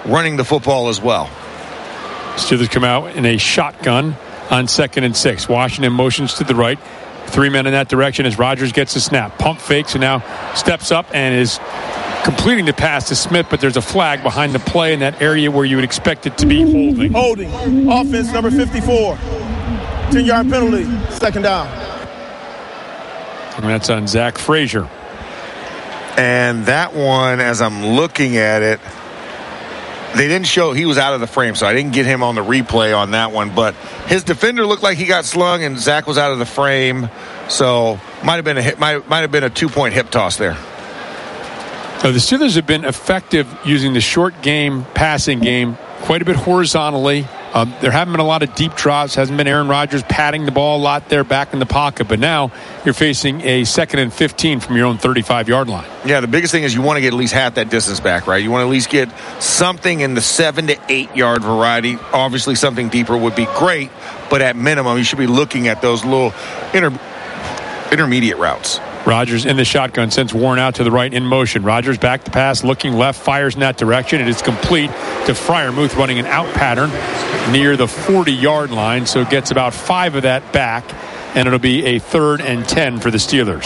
running the football as well. Steelers come out in a shotgun on 2nd and 6. Washington motions to the right. 3 men in that direction as Rodgers gets the snap. Pump fakes and now steps up and is completing the pass to Smith, but there's a flag behind the play in that area where you would expect it to be holding. Holding. Offense number 54. 10-yard penalty. 2nd down. And that's on Zach Frazier. And that one, as I'm looking at it, they didn't show he was out of the frame, so I didn't get him on the replay on that one. But his defender looked like he got slung, and Zach was out of the frame. So might have been a 2-point hip toss there. The Steelers have been effective using the short game, passing game, quite a bit horizontally. There haven't been a lot of deep drops. Hasn't been Aaron Rodgers patting the ball a lot there back in the pocket. But now you're facing a 2nd and 15 from your own 35-yard line. Yeah, the biggest thing is you want to get at least half that distance back, right? You want to at least get something in the 7 to 8 yard variety. Obviously, something deeper would be great. But at minimum, you should be looking at those little intermediate routes. Rodgers in the shotgun, sends Warren out to the right in motion. Rodgers back to pass, looking left, fires in that direction. It is complete to Freiermuth running an out pattern near the 40-yard line, so it gets about 5 of that back, and it'll be a 3rd and 10 for the Steelers.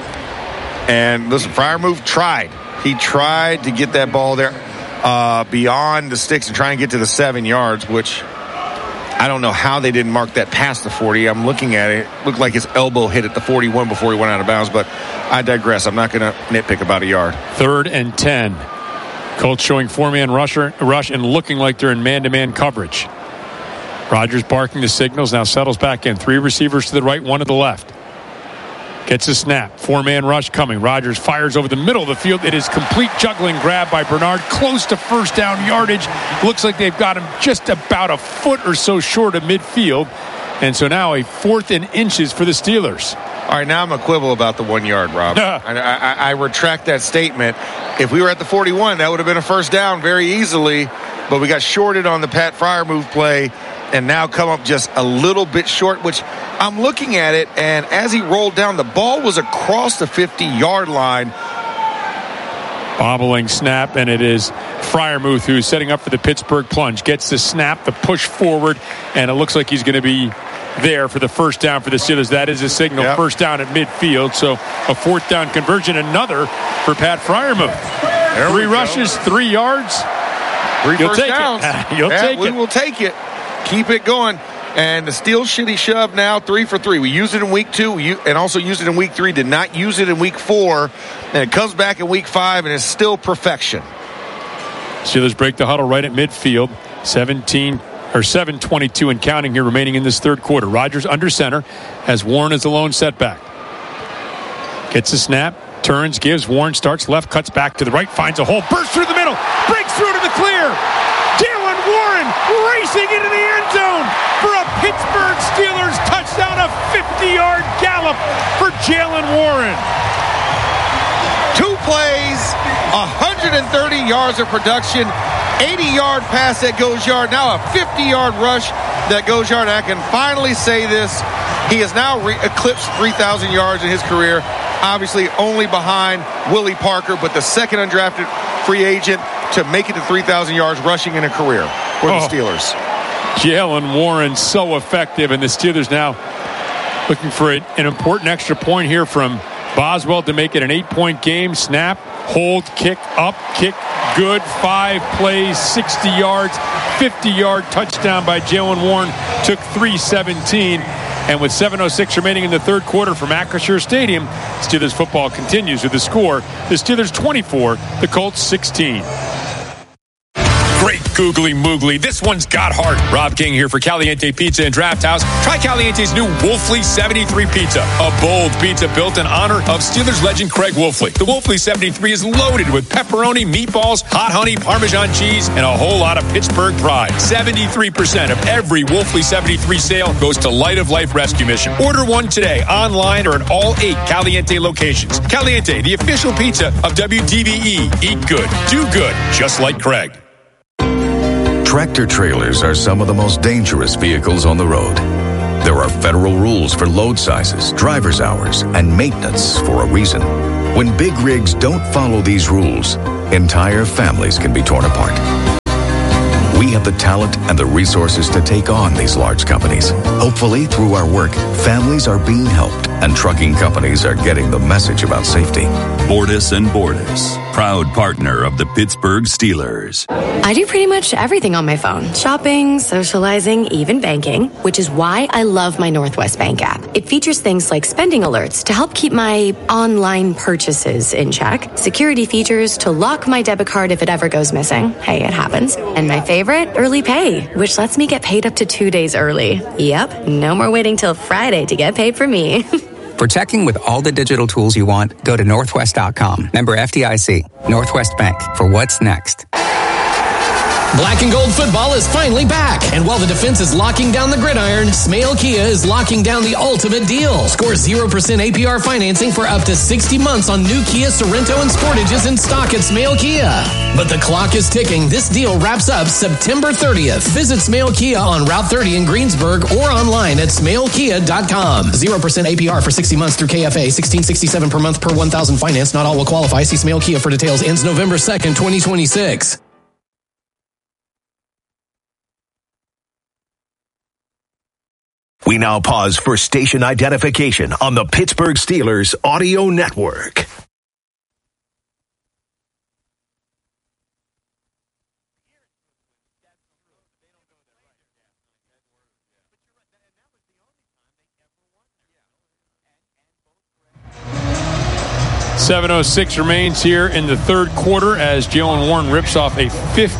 And listen, Freiermuth tried. He tried to get that ball there beyond the sticks and try and get to the 7 yards, which I don't know how they didn't mark that past the 40. I'm looking at it. It looked like his elbow hit at the 41 before he went out of bounds, but I digress. I'm not going to nitpick about a yard. 3rd and 10. Colts showing 4-man rush and looking like they're in man-to-man coverage. Rodgers barking the signals, now settles back in. 3 receivers to the right, 1 to the left. Gets a snap. 4-man rush coming. Rodgers fires over the middle of the field. It is complete juggling grab by Bernard. Close to first down yardage. Looks like they've got him just about a foot or so short of midfield. And so now a 4th and inches for the Steelers. All right, now I'm a quibble about the 1 yard, Rob. I retract that statement. If we were at the 41, that would have been a first down very easily. But we got shorted on the Pat Freiermuth play and now come up just a little bit short, which I'm looking at it, and as he rolled down, the ball was across the 50-yard line. Bobbling snap, and it is Freiermuth who's setting up for the Pittsburgh plunge. Gets the snap, the push forward, and it looks like he's going to be there for the first down for the Steelers. That is a signal. Yep. First down at midfield, so a 4th down conversion, another for Pat Freiermuth. 3 rushes, 3 yards. 3 first downs. You'll take it. We will take it. Keep it going. And the Steel Shitty Shove now 3 for 3. We used it in week 2 and also used it in week 3. Did not use it in week 4. And it comes back in week 5 and it's still perfection. Steelers break the huddle right at midfield. 7:22 and counting here remaining in this 3rd quarter. Rodgers under center as Warren is the lone setback. Gets a snap. Turns, gives. Warren starts left, cuts back to the right, finds a hole, bursts through the middle, breaks through to the clear. Jaylen Warren racing into the end zone for a Pittsburgh Steelers touchdown, a 50-yard gallop for Jaylen Warren. 2 plays, 130 yards of production, 80-yard pass that goes yard, now a 50-yard rush that goes yard. And I can finally say this, he has now eclipsed 3,000 yards in his career, obviously only behind Willie Parker, but the 2nd undrafted free agent to make it to 3,000 yards rushing in a career for the Steelers. Jaylen Warren so effective, and the Steelers now looking for an important extra point here from Boswell to make it an 8-point game. Snap, hold, kick, up, kick, good. 5 plays, 60 yards, 50-yard touchdown by Jaylen Warren. Took 3:17. And with 7:06 remaining in the 3rd quarter from Acrisure Stadium, Steelers football continues with the score. The Steelers 24, the Colts 16. Great googly moogly. This one's got heart. Rob King here for Caliente Pizza and Draft House. Try Caliente's new Wolfley 73 Pizza. A bold pizza built in honor of Steelers legend Craig Wolfley. The Wolfley 73 is loaded with pepperoni, meatballs, hot honey, Parmesan cheese, and a whole lot of Pittsburgh pride. 73% of every Wolfley 73 sale goes to Light of Life Rescue Mission. Order one today online or at all 8 Caliente locations. Caliente, the official pizza of WDVE. Eat good, do good, just like Craig. Tractor trailers are some of the most dangerous vehicles on the road. There are federal rules for load sizes, driver's hours, and maintenance for a reason. When big rigs don't follow these rules, entire families can be torn apart. have the talent and the resources to take on these large companies. Hopefully, through our work, families are being helped and trucking companies are getting the message about safety. Bordas and Bordas, proud partner of the Pittsburgh Steelers. I do pretty much everything on my phone. Shopping, socializing, even banking, which is why I love my Northwest Bank app. It features things like spending alerts to help keep my online purchases in check, security features to lock my debit card if it ever goes missing. Hey, it happens. And my favorite, early pay, which lets me get paid up to 2 days early. Yep, no more waiting till Friday to get paid for me. For checking with all the digital tools you want, go to Northwest.com. Member FDIC. Northwest Bank. For what's next. Black and gold football is finally back. And while the defense is locking down the gridiron, Smale Kia is locking down the ultimate deal. Score 0% APR financing for up to 60 months on new Kia Sorento and Sportages in stock at Smale Kia. But the clock is ticking. This deal wraps up September 30th. Visit Smale Kia on Route 30 in Greensburg or online at smalekia.com. 0% APR for 60 months through KFA. $1,667 per month per 1,000 finance. Not all will qualify. See Smale Kia for details. Ends November 2nd, 2026. We now pause for station identification on the Pittsburgh Steelers Audio Network. .706 remains here in the third quarter as Jaylen Warren rips off a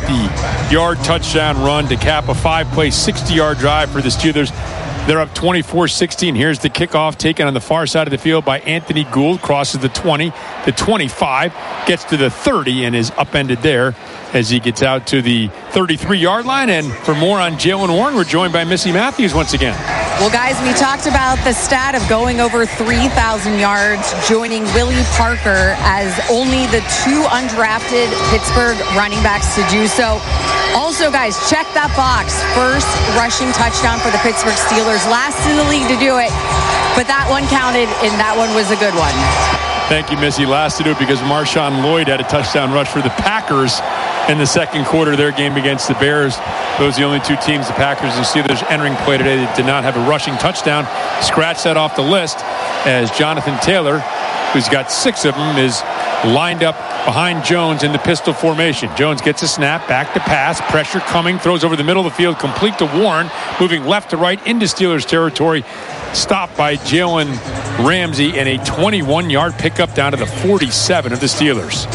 50-yard touchdown run to cap a 5-play, 60-yard drive for the Steelers. They're up 24-16. Here's the kickoff taken on the far side of the field by Anthony Gould. Crosses the 20, the 25, gets to the 30 and is upended there as he gets out to the 33-yard line. And for more on Jaylen Warren, we're joined by Missy Matthews once again. Well, guys, we talked about the stat of going over 3,000 yards, joining Willie Parker as only the two undrafted Pittsburgh running backs to do so. Also, guys, check that box. First rushing touchdown for the Pittsburgh Steelers. Last in the league to do it, but that one counted, and that one was a good one. Thank you, Missy. Last to do it because Marshawn Lloyd had a touchdown rush for the Packers in the second quarter of their game against the Bears. Those are the only two teams, the Packers and Steelers, entering play today that did not have a rushing touchdown. Scratch that off the list as Jonathan Taylor, who's got 6 of them, is lined up behind Jones in the pistol formation. Jones gets a snap, back to pass, pressure coming, throws over the middle of the field, complete to Warren, moving left to right into Steelers territory. Stopped by Jalen Ramsey and a 21-yard pickup down to the 47 of the Steelers.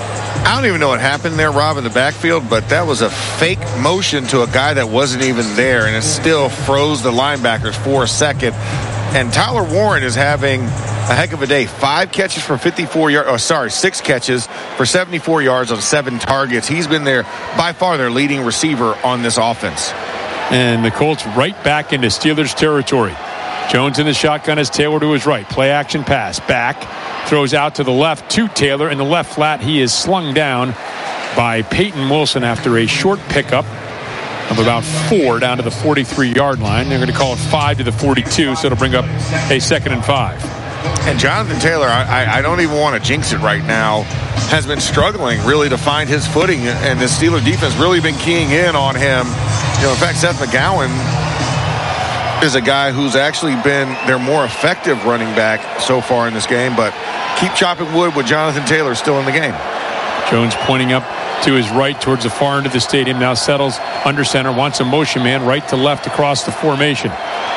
I don't even know what happened there, Rob, in the backfield, but that was a fake motion to a guy that wasn't even there, and it still froze the linebackers for a second. And Tyler Warren is having a heck of a day. 5 catches for 54 yards. 6 catches for 74 yards on 7 targets. He's been by far their leading receiver on this offense. And the Colts right back into Steelers territory. Jones in the shotgun as Taylor to his right. Play action pass. Back. Throws out to the left to Taylor. In the left flat, he is slung down by Peyton Wilson after a short pickup of about 4 down to the 43-yard line. They're going to call it 5 to the 42, so it'll bring up a 2nd and 5. And Jonathan Taylor, I don't even want to jinx it right now, has been struggling really to find his footing, and the Steelers defense really been keying in on him. In fact, Seth McGowan is a guy who's actually been their more effective running back so far in this game, but keep chopping wood with Jonathan Taylor still in the game. Jones pointing up to his right towards the far end of the stadium, now settles under center, wants a motion man right to left across the formation.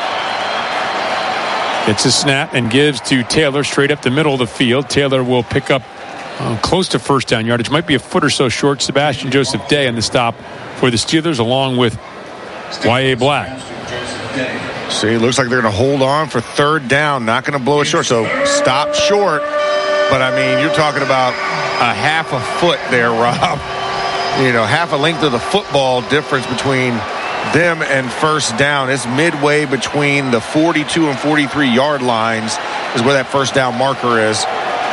Gets a snap and gives to Taylor straight up the middle of the field. Taylor will pick up close to first down yardage. Might be a foot or so short. Sebastian Joseph Day on the stop for the Steelers along with Y.A. Black. See, it looks like they're going to hold on for third down. Not going to blow it short. So stop short. But, I mean, you're talking about a half a foot there, Rob. Half a length of the football difference between them and first down. It's midway between the 42 and 43-yard lines is where that first down marker is.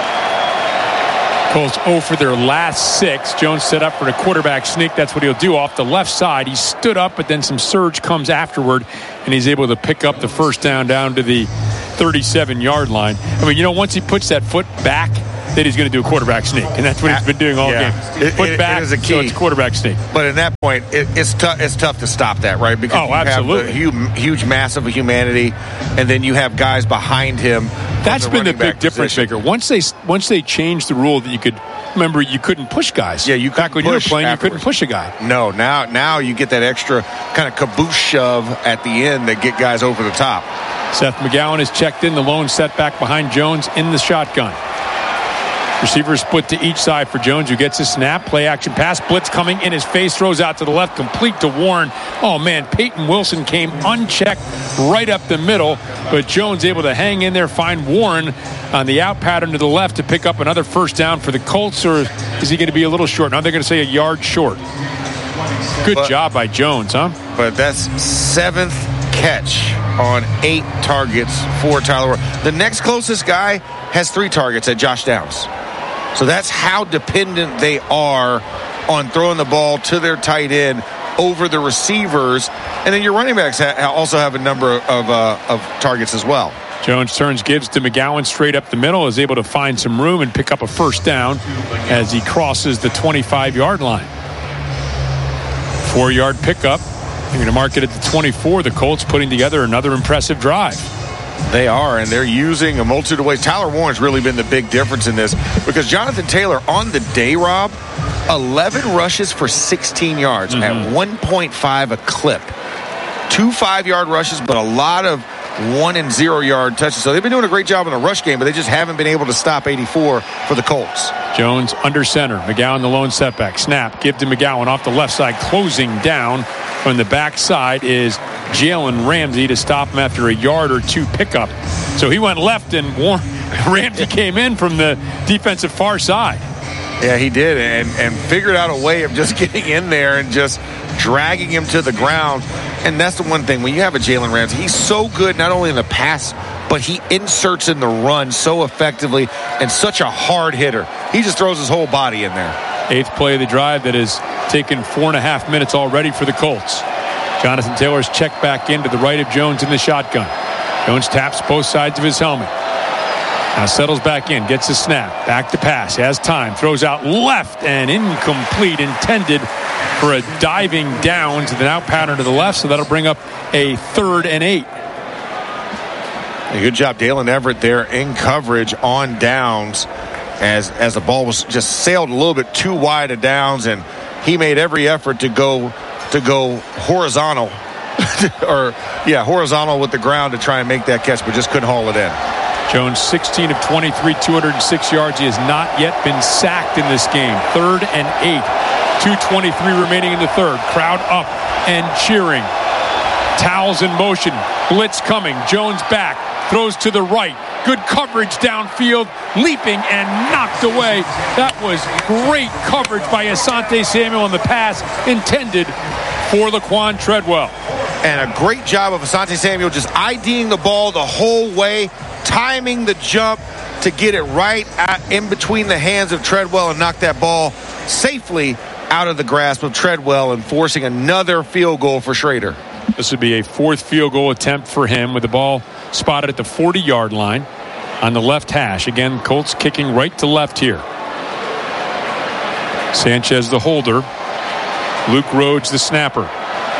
Colts 0 for their last 6. Jones set up for a quarterback sneak. That's what he'll do off the left side. He stood up, but then some surge comes afterward, and he's able to pick up the first down to the 37-yard line. I mean, once he puts that foot back that he's going to do a quarterback sneak, and that's what he's been doing all game. Put back, it is a key. so it's quarterback sneak. But at that point, it's tough to stop that, right? Because you absolutely. have the huge mass of humanity, and then you have guys behind him. That's been the big difference maker. Once they changed the rule that you could. Remember, you couldn't push guys. Yeah, you back when you were playing, you couldn't push a guy. No, now you get that extra kind of caboose shove at the end that get guys over the top. Seth McGowan is checked in, the lone setback behind Jones in the shotgun. Receivers split to each side for Jones, who gets a snap. Play action pass. Blitz coming in his face. Throws out to the left. Complete to Warren. Oh, man. Peyton Wilson came unchecked right up the middle. But Jones able to hang in there, find Warren on the out pattern to the left to pick up another first down for the Colts. Or is he going to be a little short? Now they're going to say a yard short. Good job by Jones, huh? But that's 7th catch on 8 targets for Tyler Warren. The next closest guy has 3 targets at Josh Downs. So that's how dependent they are on throwing the ball to their tight end over the receivers. And then your running backs also have a number of targets as well. Jones turns, gives to McGowan straight up the middle, is able to find some room and pick up a first down as he crosses the 25-yard line. 4-yard pickup. They're going to mark it at the 24. The Colts putting together another impressive drive. They are, and they're using a multitude of ways. Tyler Warren's really been the big difference in this because Jonathan Taylor on the day, Rob, 11 rushes for 16 yards at 1.5 a clip. 2 5-yard rushes, but a lot of 1 and 0 yard touches. So they've been doing a great job in the rush game, but they just haven't been able to stop 84 for the Colts. Jones under center. McGowan the lone setback. Snap. Give to McGowan off the left side. Closing down from the backside is Jalen Ramsey to stop him after a yard or 2 pickup. So he went left and Ramsey came in from the defensive far side. Yeah, he did, and figured out a way of just getting in there and just dragging him to the ground. And that's the one thing. When you have a Jalen Ramsey, he's so good not only in the pass, but he inserts in the run so effectively and such a hard hitter. He just throws his whole body in there. 8th play of the drive that has taken 4.5 minutes already for the Colts. Jonathan Taylor's checked back in to the right of Jones in the shotgun. Jones taps both sides of his helmet. Now settles back in, gets a snap, back to pass, has time, throws out left and incomplete, intended for a diving down to the out pattern to the left, so that'll bring up a 3rd and 8. Good job, Dalen Everett there in coverage on downs as the ball was just sailed a little bit too wide of downs, and he made every effort to go horizontal horizontal with the ground to try and make that catch, but just couldn't haul it in. Jones 16 of 23, 206 yards. He has not yet been sacked in this game. 3rd and 8. 2:23 remaining in the third. Crowd up and cheering. Towels in motion. Blitz coming. Jones back. Throws to the right. Good coverage downfield. Leaping and knocked away. That was great coverage by Asante Samuel on the pass intended for Laquan Treadwell. And a great job of Asante Samuel just IDing the ball the whole way, timing the jump to get it right in between the hands of Treadwell and knock that ball safely out of the grasp of Treadwell and forcing another field goal for Schrader. This would be a 4th field goal attempt for him with the ball spotted at the 40-yard line on the left hash. Again, Colts kicking right to left here. Sanchez the holder. Luke Rhodes the snapper.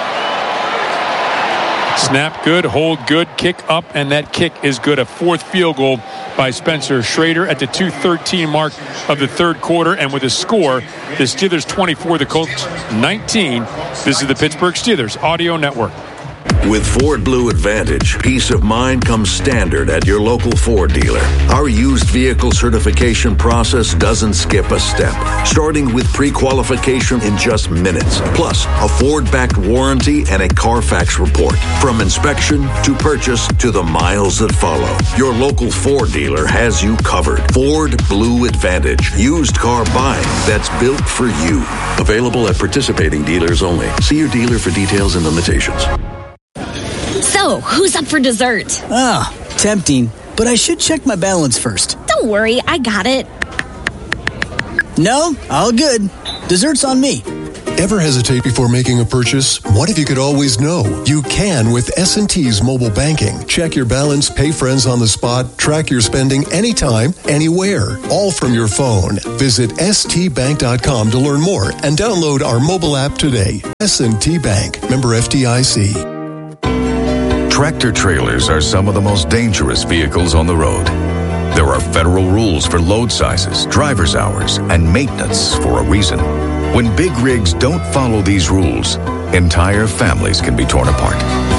Snap good, hold good, kick up, and that kick is good. A 4th field goal by Spencer Schrader at the 2:13 mark of the third quarter. And with a score, the Steelers 24, the Colts 19. This is the Pittsburgh Steelers Audio Network. With Ford Blue Advantage, peace of mind comes standard at your local Ford dealer. Our used vehicle certification process doesn't skip a step, starting with pre-qualification in just minutes, plus a Ford-backed warranty and a Carfax report. From inspection to purchase to the miles that follow, your local Ford dealer has you covered. Ford Blue Advantage, used car buying that's built for you. Available at participating dealers only. See your dealer for details and limitations. So, who's up for dessert? Tempting, but I should check my balance first. Don't worry, I got it. No, all good. Dessert's on me. Ever hesitate before making a purchase? What if you could always know? You can with S&T's mobile banking. Check your balance, pay friends on the spot, track your spending anytime, anywhere, all from your phone. Visit stbank.com to learn more and download our mobile app today. S&T Bank, member FDIC. Tractor trailers are some of the most dangerous vehicles on the road. There are federal rules for load sizes, driver's hours, and maintenance for a reason. When big rigs don't follow these rules, entire families can be torn apart.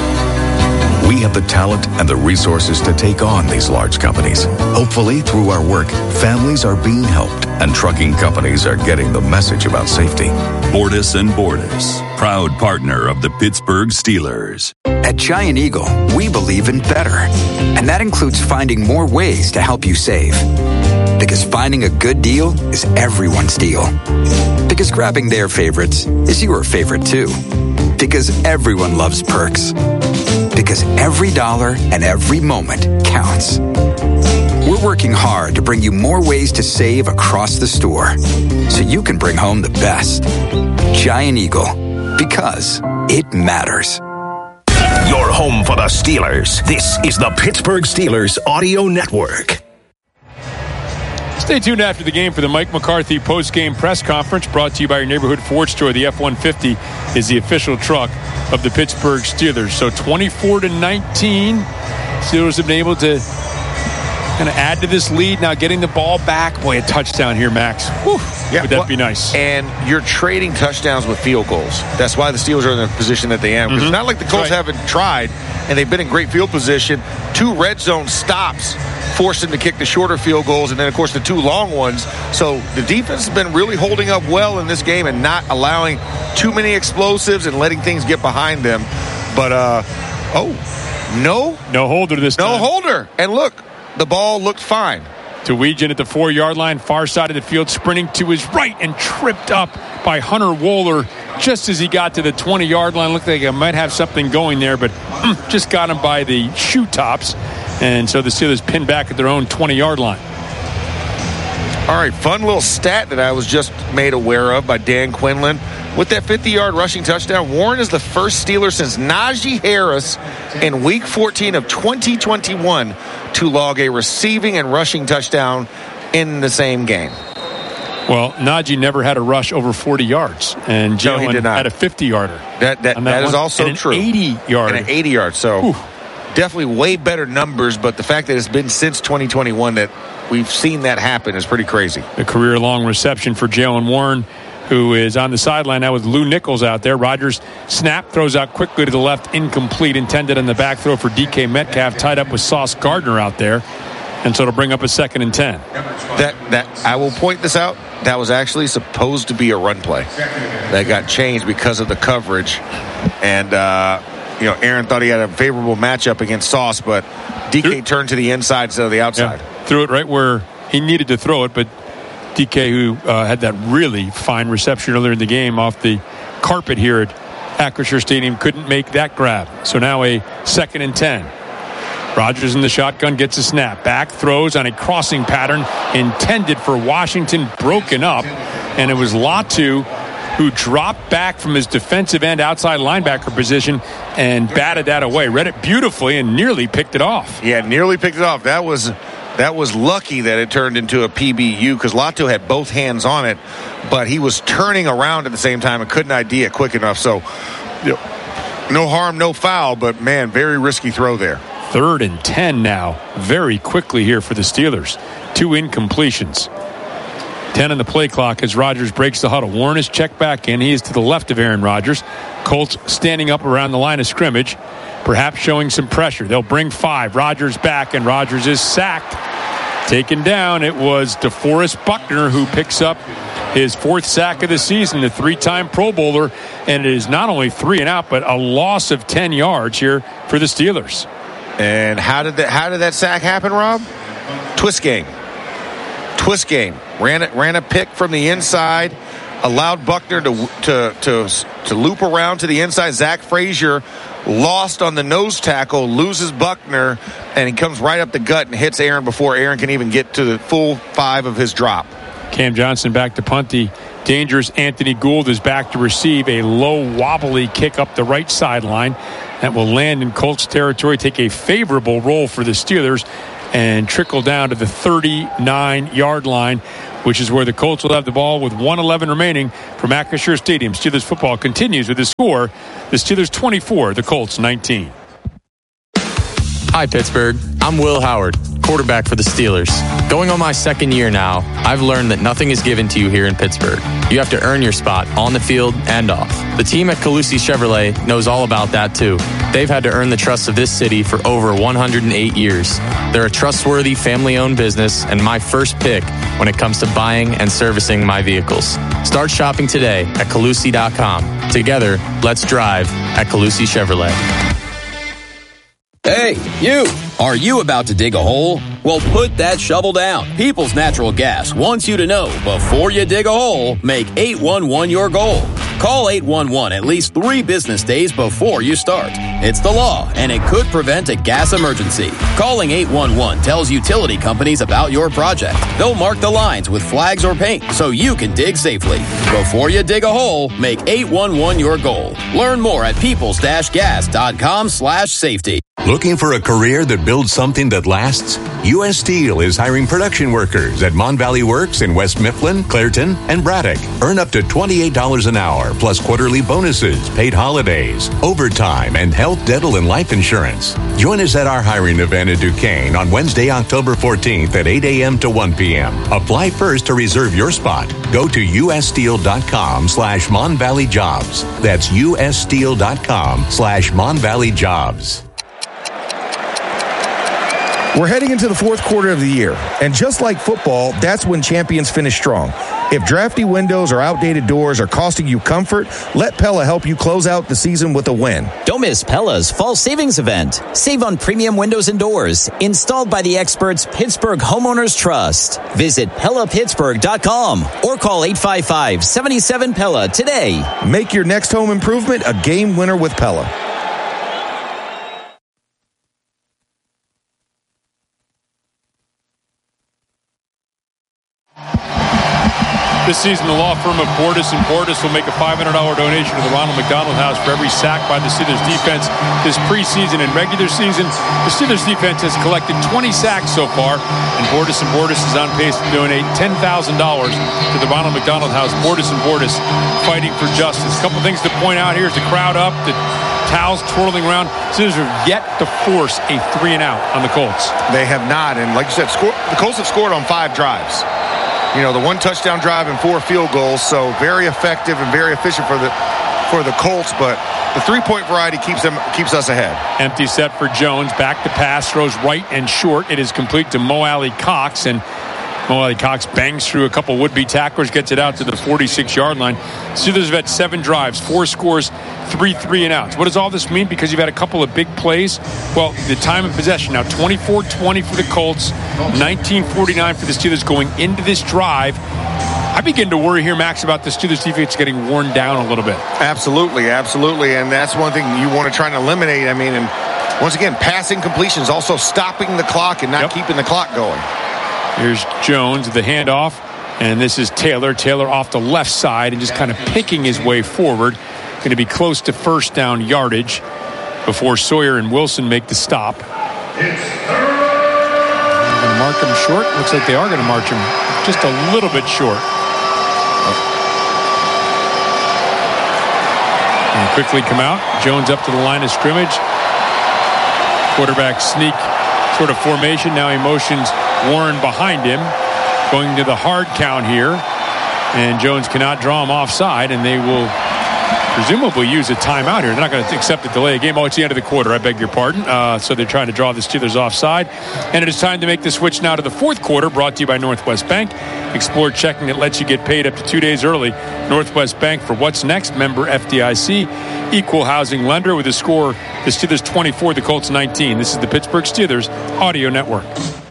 We have the talent and the resources to take on these large companies. Hopefully, through our work, families are being helped and trucking companies are getting the message about safety. Bordas & Bordas, proud partner of the Pittsburgh Steelers. At Giant Eagle, we believe in better. And that includes finding more ways to help you save. Because finding a good deal is everyone's deal. Because grabbing their favorites is your favorite too. Because everyone loves perks. Because every dollar and every moment counts. We're working hard to bring you more ways to save across the store so you can bring home the best. Giant Eagle, because it matters. Your home for the Steelers. This is the Pittsburgh Steelers Audio Network. Stay tuned after the game for the Mike McCarthy post-game press conference brought to you by your neighborhood Ford store. The F-150 is the official truck of the Pittsburgh Steelers. So 24-19, Steelers have been able to kind of add to this lead. Now getting the ball back. Boy, a touchdown here, Max. Whew, yeah, would that be nice? And you're trading touchdowns with field goals. That's why the Steelers are in the position that they are. Because it's not like the Colts haven't tried, and they've been in great field position. 2 red zone stops forced them to kick the shorter field goals, and then, of course, the 2 long ones. So the defense has been really holding up well in this game and not allowing too many explosives and letting things get behind them. But, no holder this time. No holder. And look, the ball looked fine. Tawegian at the 4-yard line, far side of the field, sprinting to his right and tripped up by Hunter Wohler just as he got to the 20-yard line. Looked like he might have something going there, but just got him by the shoe tops. And so the Steelers pinned back at their own 20-yard line. All right, fun little stat that I was just made aware of by Dan Quinlan. With that 50-yard rushing touchdown, Warren is the first Steeler since Najee Harris in Week 14 of 2021 to log a receiving and rushing touchdown in the same game. Well, Najee never had a rush over 40 yards, and Jalen had a 50-yarder. That is also true. An 80-yarder. And an 80-yard. So definitely way better numbers, but the fact that it's been since 2021 that we've seen that happen is pretty crazy. A career-long reception for Jalen Warren, who is on the sideline now with Lou Nichols out there. Rodgers snap, throws out quickly to the left, incomplete, intended on the back throw for DK Metcalf, tied up with Sauce Gardner out there. And so it'll bring up a 2nd and 10. That I will point this out. That was actually supposed to be a run play. That got changed because of the coverage. And, Aaron thought he had a favorable matchup against Sauce, but DK turned to the inside instead of the outside. Yeah, threw it right where he needed to throw it, but DK, who had that really fine reception earlier in the game off the carpet here at Acrisure Stadium, couldn't make that grab. So now a 2nd and 10. Rodgers in the shotgun, gets a snap. Back, throws on a crossing pattern intended for Washington, broken up. And it was Latu who dropped back from his defensive end outside linebacker position and batted that away. Read it beautifully and nearly picked it off. Yeah, nearly picked it off. That was lucky that it turned into a PBU because Latu had both hands on it, but he was turning around at the same time and couldn't ID it quick enough. So, no harm, no foul, but, man, very risky throw there. 3rd and 10 now, very quickly here for the Steelers. 2 incompletions. 10 on the play clock as Rodgers breaks the huddle. Warren is checked back in. He is to the left of Aaron Rodgers. Colts standing up around the line of scrimmage, perhaps showing some pressure. They'll bring 5. Rodgers back, and Rodgers is sacked. Taken down. It was DeForest Buckner who picks up his 4th sack of the season, the 3-time Pro Bowler. And it is not only 3 and out, but a loss of 10 yards here for the Steelers. And how did that sack happen, Rob? Twist game. Ran a pick from the inside, allowed Buckner to loop around to the inside. Zach Frazier lost on the nose tackle, loses Buckner, and he comes right up the gut and hits Aaron before Aaron can even get to the full 5 of his drop. Cam Johnson back to punt. The Dangerous Anthony Gould is back to receive a low, wobbly kick up the right sideline. That will land in Colts territory, take a favorable roll for the Steelers, and trickle down to the 39-yard line, which is where the Colts will have the ball with 1:11 remaining from Acrisure Stadium. Steelers football continues with the score. The Steelers 24, the Colts 19. Hi, Pittsburgh. I'm Will Howard, quarterback for the Steelers. Going on my second year now, I've learned that nothing is given to you here in Pittsburgh. You have to earn your spot on the field and off. The team at Calusi Chevrolet knows all about that too. They've had to earn the trust of this city for over 108 years. They're a trustworthy, family-owned business and my first pick when it comes to buying and servicing my vehicles. Start shopping today at Calusi.com. Together, let's drive at Calusi Chevrolet. Hey, you! Are you about to dig a hole? Well, put that shovel down. People's Natural Gas wants you to know, before you dig a hole, make 811 your goal. Call 811 at least 3 business days before you start. It's the law, and it could prevent a gas emergency. Calling 811 tells utility companies about your project. They'll mark the lines with flags or paint so you can dig safely. Before you dig a hole, make 811 your goal. Learn more at peoples-gas.com/safety. Looking for a career that builds something that lasts? U.S. Steel is hiring production workers at Mon Valley Works in West Mifflin, Clairton, and Braddock. Earn up to $28 an hour, plus quarterly bonuses, paid holidays, overtime, and health, dental, and life insurance. Join us at our hiring event in Duquesne on Wednesday, October 14th at 8 a.m. to 1 p.m. Apply first to reserve your spot. Go to ussteel.com/Mon Valley Jobs. That's ussteel.com/Mon Valley Jobs. We're heading into the fourth quarter of the year, and just like football, that's when champions finish strong. If drafty windows or outdated doors are costing you comfort, let Pella help you close out the season with a win. Don't miss Pella's Fall Savings Event. Save on premium windows and doors, installed by the experts Pittsburgh Homeowners Trust. Visit PellaPittsburgh.com or call 855-77-PELLA today. Make your next home improvement a game winner with Pella. This season, the law firm of Bordas & Bordas will make a $500 donation to the Ronald McDonald House for every sack by the Steelers defense this preseason and regular season. The Steelers defense has collected 20 sacks so far, and Bordas & Bordas is on pace to donate $10,000 to the Ronald McDonald House. Bordas & Bordas fighting for justice. A couple things to point out here is the crowd up, the towels twirling around. Steelers have yet to force a 3-and-out on the Colts. They have not, and like you said, the Colts have scored on 5 drives. You know, the 1 touchdown drive and 4 field goals, so very effective and very efficient for the Colts, but the 3-point variety keeps us ahead. Empty set for Jones, back to pass, throws right and short. It is complete to Mo Alley Cox, and Mo Alley Cox bangs through a couple would-be tacklers, gets it out to the 46-yard line. Steelers have had 7 drives, 4 scores, 3 3-and-outs. What does all this mean? Because you've had a couple of big plays. Well, the time of possession now, 24-20 for the Colts, 19-49 for the Steelers going into this drive. I begin to worry here, Max, about the Steelers defense getting worn down a little bit. Absolutely, and that's one thing you want to try and eliminate. I mean, and once again, passing completions, also stopping the clock and not keeping the clock going. Here's Jones, the handoff, and this is Taylor. Taylor off the left side and just kind of picking his way forward. Going to be close to first down yardage before Sawyer and Wilson make the stop. Going to mark him short. Looks like they are going to march him just a little bit short. And quickly come out. Jones up to the line of scrimmage. Quarterback sneak sort of formation. Now he motions Warren behind him. Going to the hard count here. And Jones cannot draw him offside, and they will presumably use a timeout here. They're not going to accept the delay of game. Oh, it's the end of the quarter. I beg your pardon. So they're trying to draw the Steelers offside. And it is time to make the switch now to the fourth quarter, brought to you by Northwest Bank. Explore checking that lets you get paid up to 2 days early. Northwest Bank for what's next. Member FDIC. Equal housing lender with a score. The Steelers 24, the Colts 19. This is the Pittsburgh Steelers Audio Network.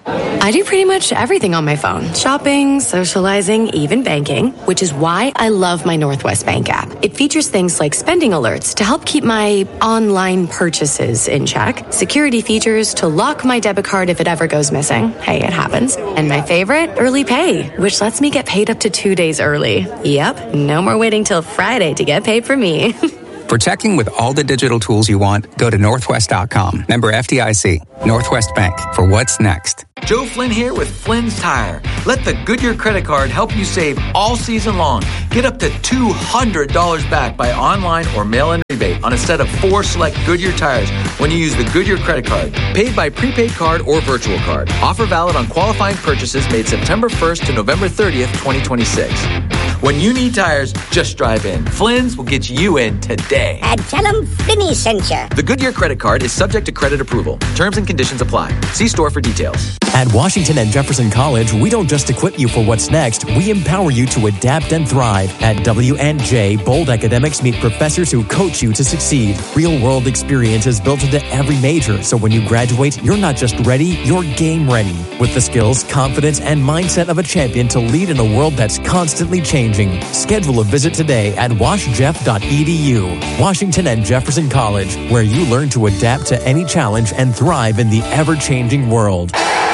I do pretty much everything on my phone. Shopping, socializing, even banking, which is why I love my Northwest Bank app. It features things like spending alerts to help keep my online purchases in check, security features to lock my debit card if it ever goes missing. Hey, it happens. And my favorite, early pay, which lets me get paid up to 2 days early. Yep, no more waiting till Friday to get paid for me. For checking with all the digital tools you want, go to Northwest.com. Member FDIC. Northwest Bank. For what's next. Joe Flynn here with Flynn's Tire. Let the Goodyear credit card help you save all season long. Get up to $200 back by online or mail-in rebate on a set of 4 select Goodyear tires when you use the Goodyear credit card. Paid by prepaid card or virtual card. Offer valid on qualifying purchases made September 1st to November 30th, 2026. When you need tires, just drive in. Flynn's will get you in today. And tell them Flinny sent you. The Goodyear credit card is subject to credit approval. Terms and conditions apply. See store for details. At Washington and Jefferson College, we don't just equip you for what's next, we empower you to adapt and thrive. At WNJ, Bold Academics meet professors who coach you to succeed. Real-world experience is built into every major, so when you graduate, you're not just ready, you're game ready. With the skills, confidence, and mindset of a champion to lead in a world that's constantly changing. Schedule a visit today at washjeff.edu. Washington and Jefferson College, where you learn to adapt to any challenge and thrive in the ever-changing world.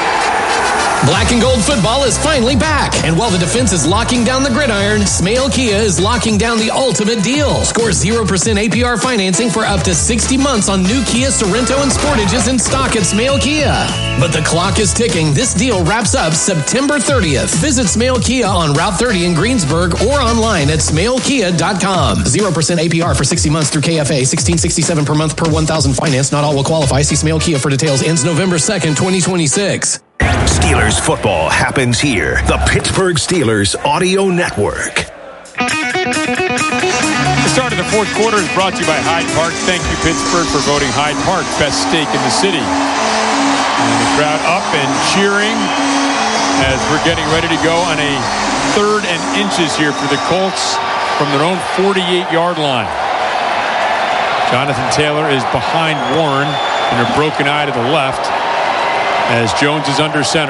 Black and Gold football is finally back. And while the defense is locking down the gridiron, Smale Kia is locking down the ultimate deal. Score 0% APR financing for up to 60 months on new Kia Sorento and Sportages in stock at Smale Kia. But the clock is ticking. This deal wraps up September 30th. Visit Smale Kia on Route 30 in Greensburg or online at smalekia.com. 0% APR for 60 months through KFA. $1,667 per month per 1,000 finance. Not all will qualify. See Smale Kia for details. Ends November 2nd, 2026. Steelers football happens here. The Pittsburgh Steelers Audio Network. The start of the fourth quarter is brought to you by Hyde Park. Thank you, Pittsburgh, for voting Hyde Park best steak in the city. And the crowd up and cheering as we're getting ready to go on a 3rd and inches here for the Colts from their own 48-yard line. Jonathan Taylor is behind Warren and a broken eye to the left as Jones is under center.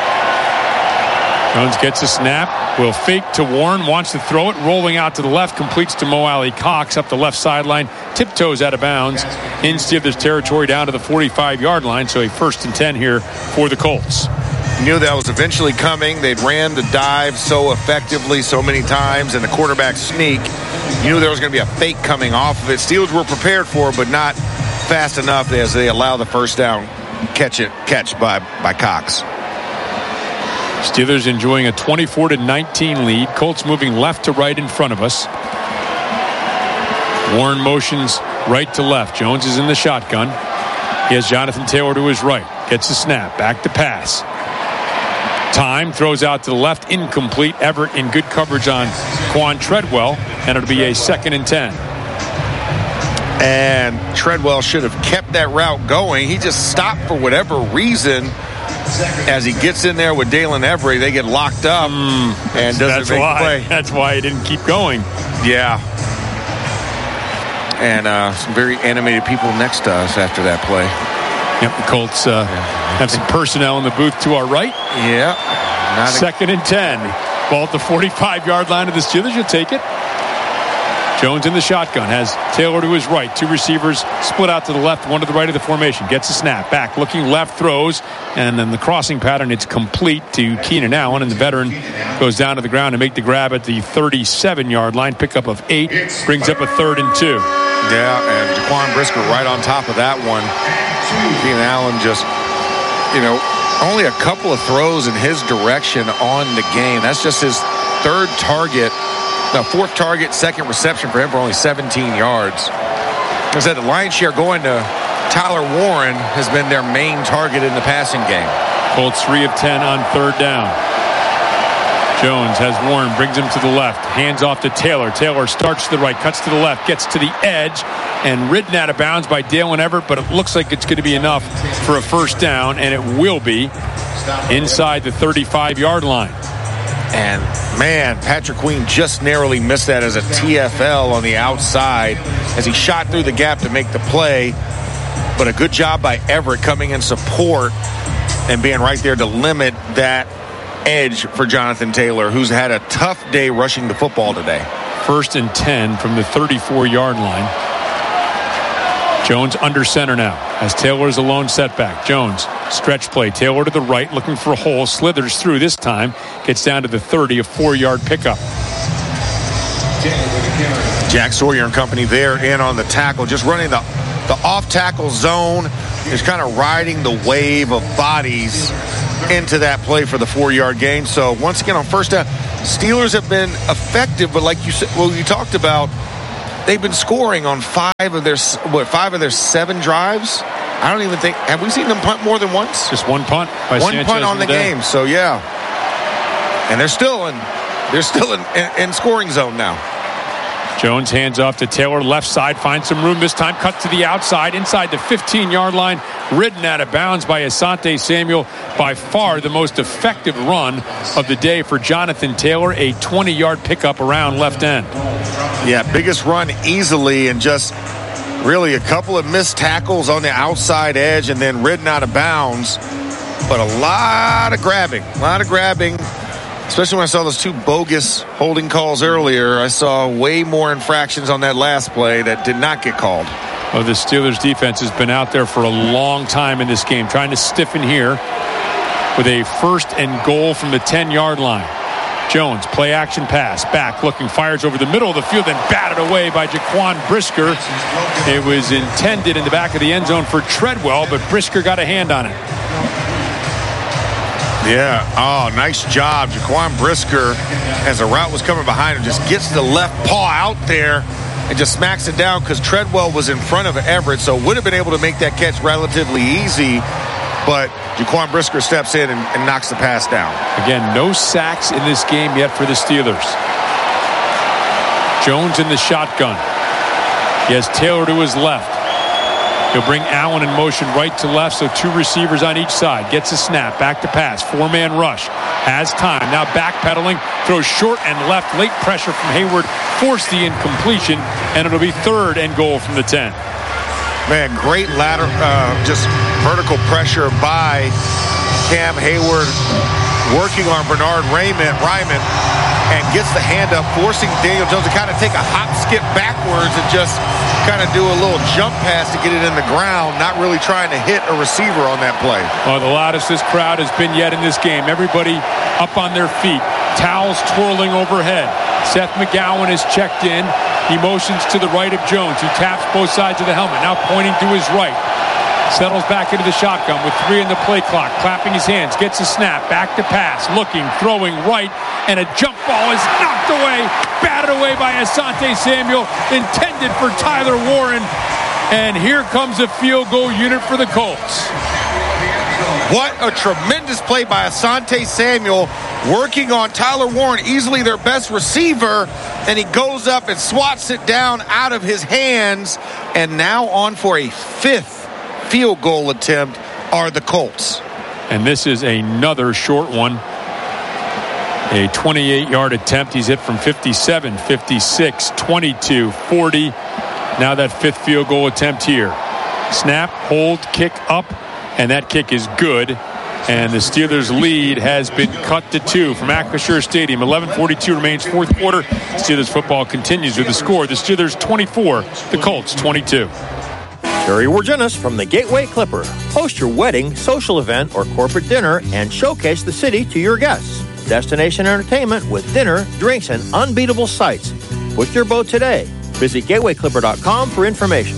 Jones gets a snap, will fake to Warren, wants to throw it, rolling out to the left, completes to Mo Alley Cox up the left sideline, tiptoes out of bounds in Steelers territory down to the 45-yard line, so a 1st and 10 here for the Colts. Knew that was eventually coming. They'd ran the dive so effectively so many times, and the quarterback sneak. You knew there was going to be a fake coming off of it. Steelers were prepared for it, but not fast enough as they allow the first down catch by Cox. Steelers enjoying a 24-19 lead. Colts moving left to right in front of us. Warren motions right to left. Jones is in the shotgun. He has Jonathan Taylor to his right. Gets the snap. Back to pass. Time throws out to the left. Incomplete. Everett in good coverage on Quan Treadwell. And it'll be a 2nd and 10. And Treadwell should have kept that route going. He just stopped for whatever reason. As he gets in there with Dalen Everett, they get locked up and doesn't make a play. That's why he didn't keep going. Yeah. And some very animated people next to us after that play. Yep, the Colts have some personnel in the booth to our right. Yeah. 2nd and 10. Ball at the 45-yard line of the Steelers. You'll take it. Jones in the shotgun, has Taylor to his right. 2 receivers split out to the left, 1 to the right of the formation. Gets a snap, back, looking left, throws, and then the crossing pattern, it's complete to Keenan Allen, and the veteran goes down to the ground to make the grab at the 37-yard line. Pickup of 8, brings up a 3rd and 2. Yeah, and Jaquan Brisker right on top of that one. Keenan Allen just, only a couple of throws in his direction on the game. That's just his 3rd target. No, 4th target, 2nd reception for him for only 17 yards. Like I said, the lion's share going to Tyler Warren has been their main target in the passing game. Colts 3 of 10 on 3rd down. Jones has Warren, brings him to the left, hands off to Taylor. Taylor starts to the right, cuts to the left, gets to the edge, and ridden out of bounds by Dalen Everett, but it looks like it's going to be enough for a 1st down, and it will be inside the 35-yard line. And, man, Patrick Queen just narrowly missed that as a TFL on the outside as he shot through the gap to make the play. But a good job by Everett coming in support and being right there to limit that edge for Jonathan Taylor, who's had a tough day rushing the football today. 1st and 10 from the 34-yard line. Jones under center now as Taylor's a lone setback. Jones, stretch play. Taylor to the right, looking for a hole. Slithers through this time. Gets down to the 30, a 4-yard pickup. Jack Sawyer and company there in on the tackle, just running the off-tackle zone, is kind of riding the wave of bodies into that play for the 4-yard gain. So once again on first down, Steelers have been effective, but like you said, well, you talked about, they've been scoring on 5 of their 7 drives. I don't even think, have we seen them punt more than once? Just one punt by one Sanchez punt on the game. So yeah, and they're still in scoring zone now. Jones hands off to Taylor, left side, finds some room this time, cut to the outside, inside the 15-yard line, ridden out of bounds by Asante Samuel. By far the most effective run of the day for Jonathan Taylor, a 20-yard pickup around left end. Yeah, biggest run easily, and just really a couple of missed tackles on the outside edge and then ridden out of bounds. But a lot of grabbing. Especially when I saw those 2 bogus holding calls earlier. I saw way more infractions on that last play that did not get called. Well, the Steelers defense has been out there for a long time in this game, trying to stiffen here with a 1st and goal from the 10-yard line. Jones, play action pass, back, looking, fires over the middle of the field, and batted away by Jaquan Brisker. It was intended in the back of the end zone for Treadwell, but Brisker got a hand on it. Yeah, oh, nice job. Jaquan Brisker, as the route was coming behind him, just gets the left paw out there and just smacks it down because Treadwell was in front of Everett, so would have been able to make that catch relatively easy, but Jaquan Brisker steps in and knocks the pass down. Again, no sacks in this game yet for the Steelers. Jones in the shotgun. He has Taylor to his left. He'll bring Allen in motion right to left, so 2 receivers on each side. Gets a snap, back to pass, 4-man rush. Has time, now backpedaling, throws short and left. Late pressure from Hayward forced the incompletion, and it'll be 3rd and goal from the 10. Man, great ladder, just vertical pressure by Cam Hayward, working on Bernard Ryman, and gets the hand up, forcing Daniel Jones to kind of take a hop skip backwards and just kind of do a little jump pass to get it in the ground, not really trying to hit a receiver on that play. Oh, the loudest this crowd has been yet in this game. Everybody up on their feet, towels twirling overhead. Seth McGowan is checked in. He motions to the right of Jones, who taps both sides of the helmet, now pointing to his right. Settles back into the shotgun with 3 in the play clock, clapping his hands, gets a snap, back to pass, looking, throwing right, and a jump ball is knocked away, batted away by Asante Samuel, intended for Tyler Warren, and here comes a field goal unit for the Colts. What a tremendous play by Asante Samuel, working on Tyler Warren, easily their best receiver, and he goes up and swats it down out of his hands, and now on for a 5th field goal attempt are the Colts. And this is another short one. A 28-yard attempt. He's hit from 57, 56, 22, 40. Now that 5th field goal attempt here. Snap, hold, kick up, and that kick is good. And the Steelers' lead has been cut to 2 from Acrisure Stadium. 11:42 remains, 4th quarter. Steelers football continues with the score. The Steelers 24, the Colts 22. Terry Wargenis from the Gateway Clipper. Host your wedding, social event, or corporate dinner and showcase the city to your guests. Destination entertainment with dinner, drinks, and unbeatable sights. Book your boat today. Visit gatewayclipper.com for information.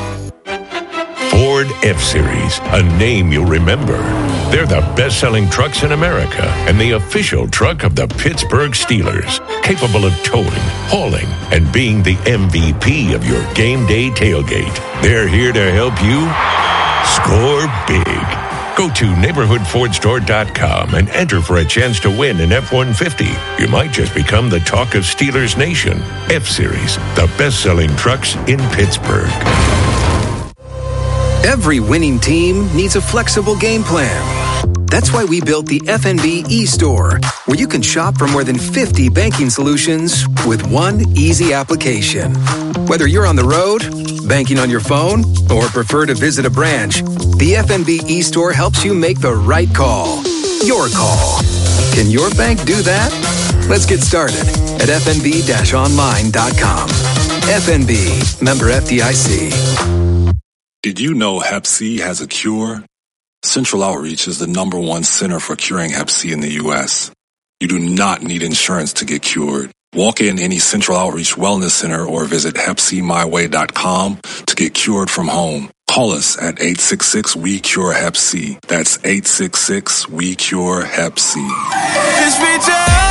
Ford F-Series, a name you'll remember. They're the best-selling trucks in America and the official truck of the Pittsburgh Steelers, capable of towing, hauling, and being the MVP of your game day tailgate. They're here to help you score big. Go to neighborhoodfordstore.com and enter for a chance to win an F-150. You might just become the talk of Steelers Nation. F-Series, the best-selling trucks in Pittsburgh. Every winning team needs a flexible game plan. That's why we built the FNB eStore, where you can shop for more than 50 banking solutions with one easy application. Whether you're on the road, banking on your phone, or prefer to visit a branch, the FNB eStore helps you make the right call. Your call. Can your bank do that? Let's get started at fnb-online.com. FNB, member FDIC. Did you know Hep C has a cure? Central Outreach is the #1 center for curing Hep C in the U.S. You do not need insurance to get cured. Walk in any Central Outreach Wellness Center or visit HepCMyWay.com to get cured from home. Call us at 866-WE-CURE-HEP-C. That's 866-WE-CURE-HEP-C. Just reach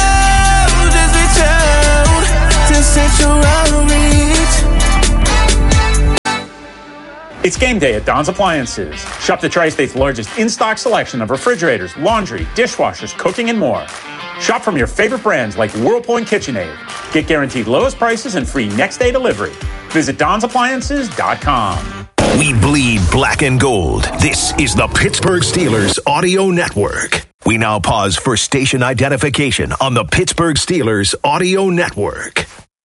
out to Central Outreach. It's game day at Don's Appliances. Shop the Tri-State's largest in-stock selection of refrigerators, laundry, dishwashers, cooking, and more. Shop from your favorite brands like Whirlpool and KitchenAid. Get guaranteed lowest prices and free next-day delivery. Visit Don'sAppliances.com. We bleed black and gold. This is the Pittsburgh Steelers Audio Network. We now pause for station identification on the Pittsburgh Steelers Audio Network.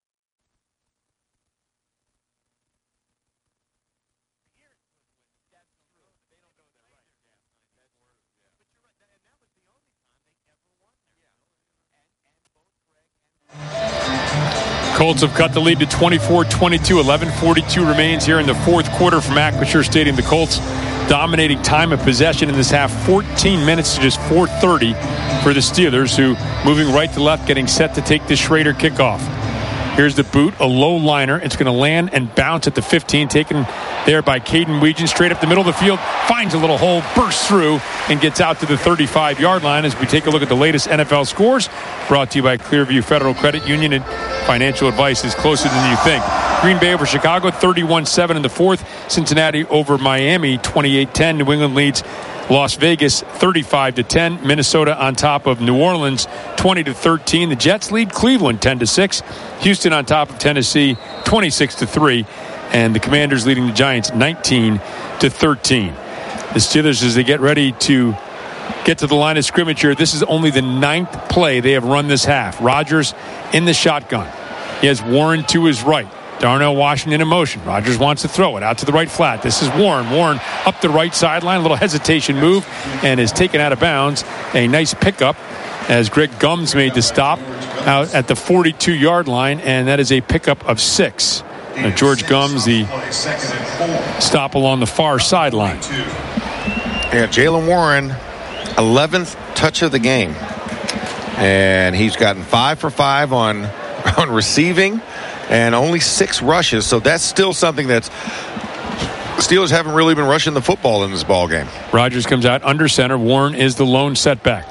Colts have cut the lead to 24-22. 11:42 remains here in the fourth quarter from Acrisure Stadium. The Colts dominating time of possession in this half, 14 minutes to just 4:30 for the Steelers, who moving right to left, getting set to take the Schrader kickoff. Here's the boot, a low liner. It's going to land and bounce at the 15, taken there by Caden Weegan, straight up the middle of the field, finds a little hole, bursts through, and gets out to the 35-yard line as we take a look at the latest NFL scores, brought to you by Clearview Federal Credit Union, and financial advice is closer than you think. Green Bay over Chicago, 31-7 in the fourth. Cincinnati over Miami, 28-10. New England leads Las Vegas 35-10. Minnesota on top of New Orleans 20-13. The Jets lead Cleveland 10-6. Houston on top of Tennessee 26-3. And the Commanders leading the Giants 19-13. The Steelers, as they get ready to get to the line of scrimmage here, this is only the 9th play they have run this half. Rodgers in the shotgun. He has Warren to his right. Darnell Washington in motion. Rodgers wants to throw it out to the right flat. This is Warren. Warren up the right sideline. A little hesitation move and is taken out of bounds. A nice pickup as Greg Gums made the stop out at the 42-yard line, and that is a pickup of 6. Now George Gums, the stop along the far sideline. Yeah, Jaylen Warren, 11th touch of the game. And he's gotten 5 for 5 on receiving and only 6 rushes. So that's still something that's Steelers haven't really been rushing the football in this ball game. Rodgers comes out under center. Warren is the lone setback.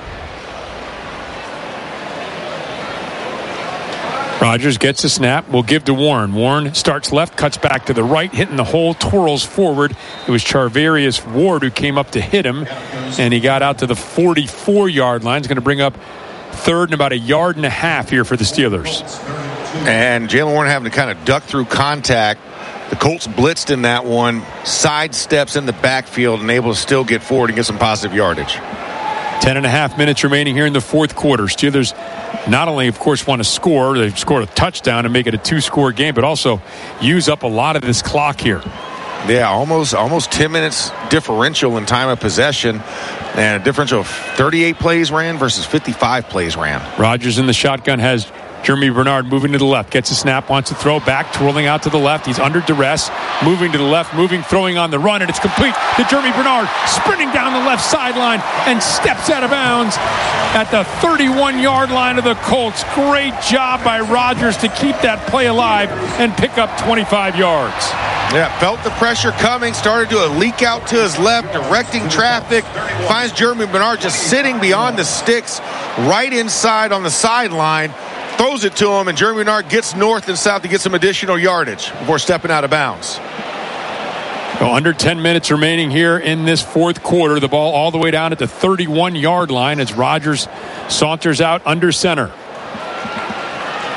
Rodgers gets the snap, will give to Warren. Warren starts left, cuts back to the right, hitting the hole, twirls forward. It was Charvarius Ward who came up to hit him, and he got out to the 44-yard line. It's going to bring up third and about 1.5 yards here for the Steelers. And Jaylen Warren having to kind of duck through contact. The Colts blitzed in that one, sidesteps in the backfield and able to still get forward and get some positive yardage. 10.5 minutes remaining here in the fourth quarter. Steelers not only, of course, want to score, they've scored a touchdown and make it a 2-score game, but also use up a lot of this clock here. Yeah, almost 10 minutes differential in time of possession, and a differential of 38 plays ran versus 55 plays ran. Rodgers in the shotgun has Jeremy Bernard moving to the left, gets a snap, wants to throw back, twirling out to the left. He's under duress, moving to the left, throwing on the run, and it's complete to Jeremy Bernard, sprinting down the left sideline and steps out of bounds at the 31-yard line of the Colts. Great job by Rodgers to keep that play alive and pick up 25 yards. Yeah, felt the pressure coming, started to leak out to his left, directing traffic, finds Jeremy Bernard just sitting beyond the sticks right inside on the sideline, throws it to him, and Jeremy Bernard gets north and south to get some additional yardage before stepping out of bounds. Well, under 10 minutes remaining here in this fourth quarter. The ball all the way down at the 31-yard line as Rodgers saunters out under center.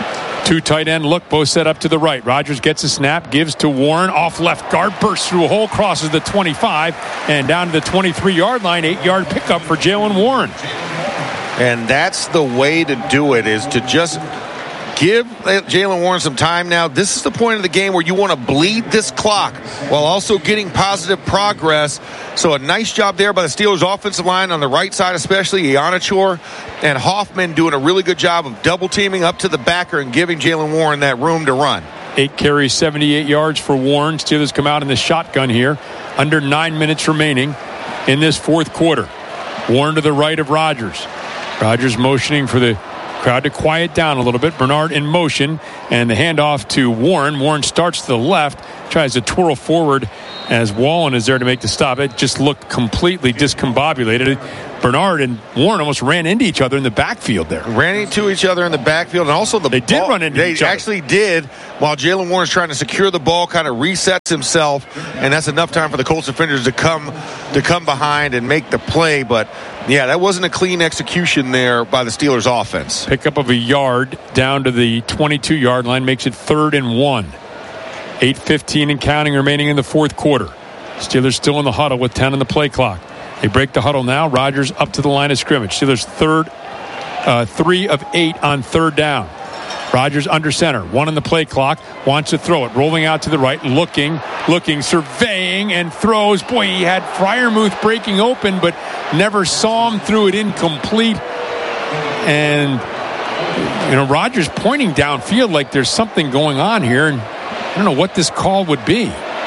Two tight end look, both set up to the right. Rodgers gets a snap, gives to Warren, off left guard, bursts through a hole, crosses the 25, and down to the 23-yard line, 8-yard pickup for Jaylen Warren. And that's the way to do it, is to just give Jaylen Warren some time now. This is the point of the game where you want to bleed this clock while also getting positive progress. So a nice job there by the Steelers offensive line on the right side, especially Ianachor and Hoffman doing a really good job of double teaming up to the backer and giving Jaylen Warren that room to run. 8 carries, 78 yards for Warren. Steelers come out in the shotgun here. Under 9 minutes remaining in this fourth quarter. Warren to the right of Rodgers. Rodgers motioning for the crowd to quiet down a little bit. Bernard in motion, and the handoff to Warren. Warren starts to the left, tries to twirl forward as Wallen is there to make the stop. It just looked completely discombobulated. Bernard and Warren almost ran into each other in the backfield there. Ran into each other in the backfield, and also they did run into each other. They actually did, while Jaylen Warren's trying to secure the ball, kind of resets himself, and that's enough time for the Colts defenders to come behind and make the play. But yeah, that wasn't a clean execution there by the Steelers offense. Pickup of a yard down to the 22-yard line makes it 3rd and 1. 8:15 and counting remaining in the fourth quarter. Steelers still in the huddle with 10 on the play clock. They break the huddle now. Rodgers up to the line of scrimmage. Steelers 3 of 8 on 3rd down. Rodgers under center. 1 on the play clock. Wants to throw it. Rolling out to the right. Looking, surveying, and throws. Boy, he had Freiermuth breaking open, but never saw him. Threw it incomplete. And, Rodgers pointing downfield like there's something going on here. And I don't know what this call would be.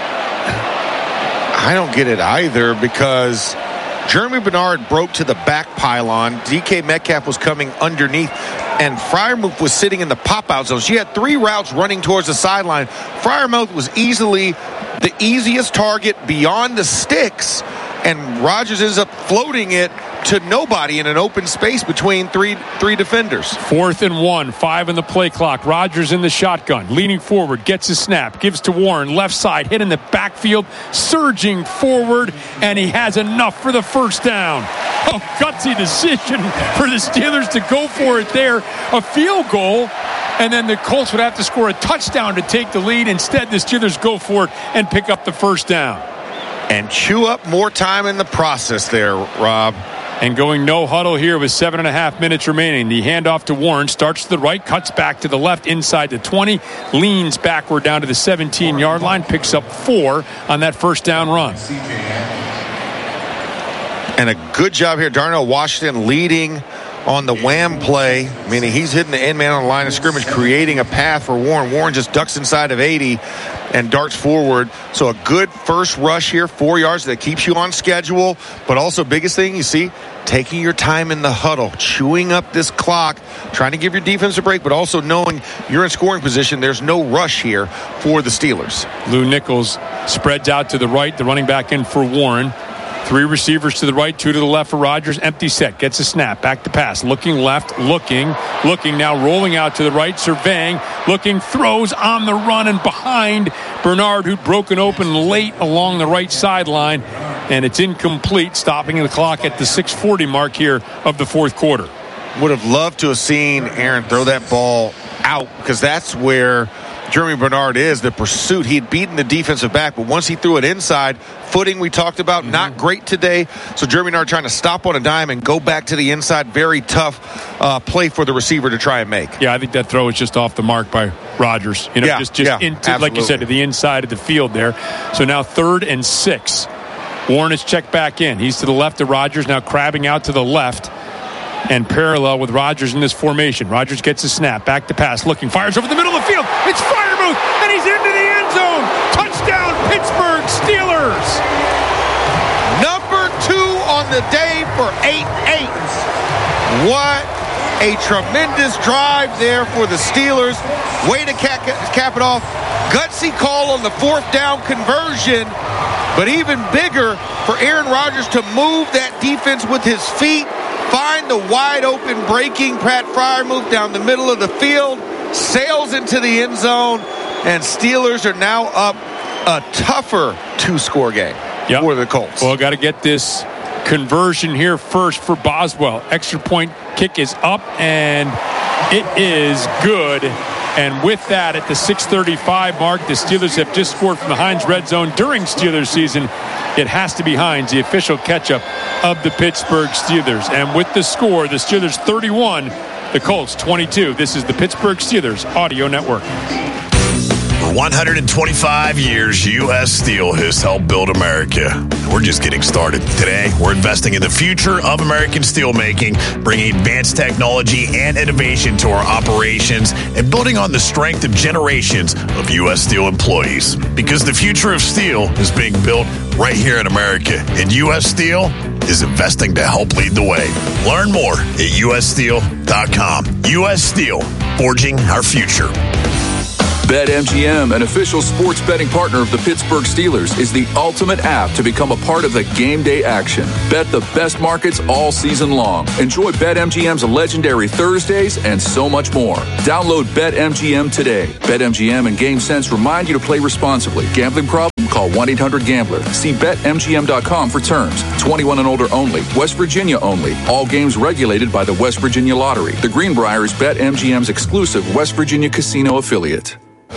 I don't get it either, because Jeremy Bernard broke to the back pylon. DK Metcalf was coming underneath, and Freiermuth was sitting in the pop-out zone. She had 3 routes running towards the sideline. Freiermuth was easily the easiest target beyond the sticks, and Rodgers ends up floating it to nobody in an open space between three defenders. 4th and 1, 5 in the play clock. Rodgers in the shotgun, leaning forward, gets a snap, gives to Warren, left side, hit in the backfield, surging forward, and he has enough for the first down. A gutsy decision for the Steelers to go for it there. A field goal, and then the Colts would have to score a touchdown to take the lead. Instead, the Steelers go for it and pick up the first down. And chew up more time in the process there, Rob. And going no huddle here with 7.5 minutes remaining. The handoff to Warren starts to the right, cuts back to the left inside the 20, leans backward down to the 17-yard line, picks up 4 on that first down run. And a good job here, Darnell Washington leading on the wham play, meaning he's hitting the end man on the line of scrimmage, creating a path for Warren. Warren just ducks inside of 80 and darts forward. So a good first rush here, 4 yards that keeps you on schedule. But also, biggest thing you see, taking your time in the huddle, chewing up this clock, trying to give your defense a break, but also knowing you're in scoring position. There's no rush here for the Steelers. Lou Nichols spreads out to the right, the running back in for Warren. 3 receivers to the right, 2 to the left for Rodgers. Empty set, gets a snap, back to pass. Looking left, looking, now rolling out to the right, surveying, looking, throws on the run and behind Bernard, who'd broken open late along the right sideline. And it's incomplete, stopping the clock at the 6:40 mark here of the fourth quarter. Would have loved to have seen Aaron throw that ball out, because that's where Jeremy Bernard is, the pursuit. He'd beaten the defensive back, but once he threw it inside, footing we talked about, not great today. So Jeremy Bernard trying to stop on a dime and go back to the inside. Very tough play for the receiver to try and make. Yeah, I think that throw is just off the mark by Rodgers. Into, like you said, to the inside of the field there. So now 3rd and 6. Warren is checked back in. He's to the left of Rodgers, now crabbing out to the left and parallel with Rodgers in this formation. Rodgers gets a snap, back to pass, looking, fires over the middle of the field. It's Freiermuth, and he's into the end zone. Touchdown, Pittsburgh Steelers. Number 2 on the day for 8-8. What a tremendous drive there for the Steelers. Way to cap it off. Gutsy call on the 4th down conversion, but even bigger for Aaron Rodgers to move that defense with his feet, find the wide open breaking Pat Freiermuth down the middle of the field, sails into the end zone, and Steelers are now up a tougher 2-score game for the Colts. Well, got to get this conversion here first for Boswell. Extra point kick is up, and it is good. And with that, at the 6:35 mark, the Steelers have just scored from the Heinz red zone during Steelers season. It has to be Heinz, the official catch-up of the Pittsburgh Steelers. And with the score, the Steelers 31, the Colts 22. This is the Pittsburgh Steelers Audio Network. For 125 years, U.S. Steel has helped build America. We're just getting started. Today, we're investing in the future of American steelmaking, bringing advanced technology and innovation to our operations, and building on the strength of generations of U.S. Steel employees. Because the future of steel is being built right here in America, and U.S. Steel is investing to help lead the way. Learn more at ussteel.com. U.S. Steel, forging our future. BetMGM, an official sports betting partner of the Pittsburgh Steelers, is the ultimate app to become a part of the game day action. Bet the best markets all season long. Enjoy BetMGM's legendary Thursdays and so much more. Download BetMGM today. BetMGM and GameSense remind you to play responsibly. Gambling problem? Call 1-800-GAMBLER. See BetMGM.com for terms. 21 and older only. West Virginia only. All games regulated by the West Virginia Lottery. The Greenbrier is BetMGM's exclusive West Virginia casino affiliate.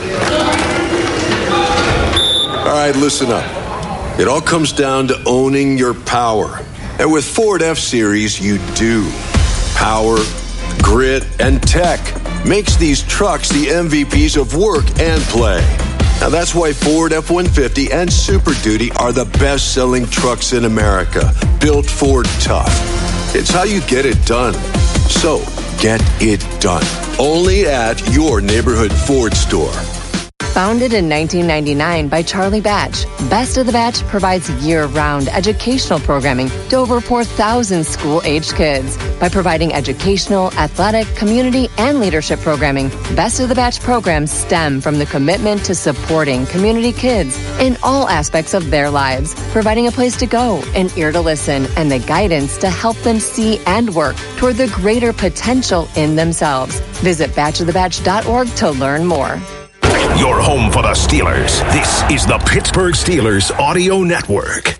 All right, listen up. It all comes down to owning your power. And with Ford F-Series, you do. Power, grit, and tech makes these trucks the MVPs of work and play. Now that's why Ford F-150 and Super Duty are the best-selling trucks in America. Built Ford tough. It's how you get it done. So, get it done. Only at your neighborhood Ford store. Founded in 1999 by Charlie Batch, Best of the Batch provides year-round educational programming to over 4,000 school-aged kids. By providing educational, athletic, community, and leadership programming, Best of the Batch programs stem from the commitment to supporting community kids in all aspects of their lives, providing a place to go, an ear to listen, and the guidance to help them see and work toward the greater potential in themselves. Visit batchofthebatch.org to learn more. Your home for the Steelers. This is the Pittsburgh Steelers Audio Network.